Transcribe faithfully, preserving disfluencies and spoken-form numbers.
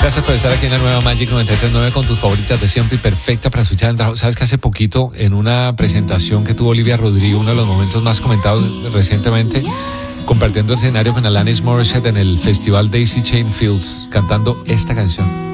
Gracias por estar aquí en la nueva Magic noventa y tres punto nueve con tus favoritas de siempre y perfecta para escuchar en trabajo. Sabes que hace poquito, en una presentación que tuvo Olivia Rodrigo, uno de los momentos más comentados recientemente, compartiendo escenario con Alanis Morissette en el festival Daisy Chain Fields, cantando esta canción.